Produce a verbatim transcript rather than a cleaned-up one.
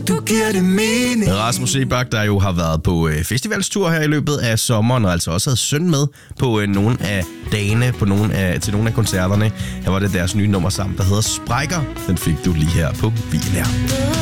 du giver det mening. Rasmus Seebach, der jo har været på øh, festivalstur her i løbet af sommeren, og altså også havde søn med på øh, nogle af dagene på nogle af, til nogle af koncerterne. Her var det deres nye nummer sammen, der hedder Sprækker. Den fik du lige her på V N R.